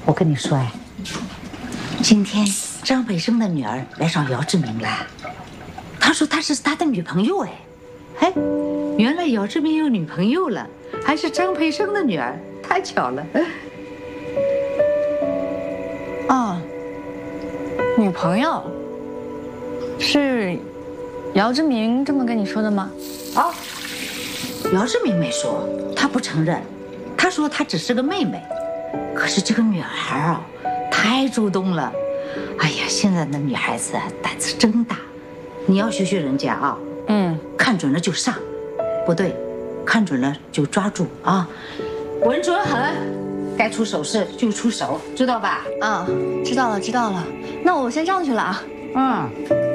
我跟你说哎，今天张培生的女儿来找姚志明了，他说他是他的女朋友哎，哎，原来姚志明有女朋友了，还是张培生的女儿，太巧了。 哦，女朋友，是姚志明这么跟你说的吗？ 哦，姚志明没说，他不承认，他说他只是个妹妹。可是这个女孩啊，太主动了。哎呀，现在的女孩子胆子真大，你要学学人家啊。看准了就上，不对，看准了就抓住啊，稳准狠，该出手势就出手，知道吧？ 知道了，知道了。那我先上去了啊。